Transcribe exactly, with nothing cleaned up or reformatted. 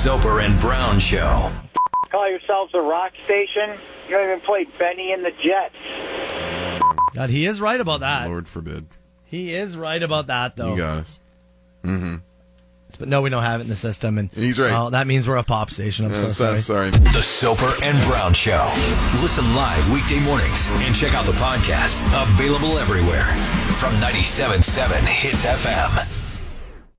Soper and Brown Show. Call yourselves a rock station? You don't even play Benny and the Jets. God, he is right about that. Lord forbid. He is right about that, though. You got us. Mm-hmm. But no, we don't have it in the system. And he's right. Oh, that means we're a pop station. I'm yeah, so sorry. sorry. The Soper and Brown Show. Listen live weekday mornings and check out the podcast. Available everywhere. From ninety-seven point seven Hits F M.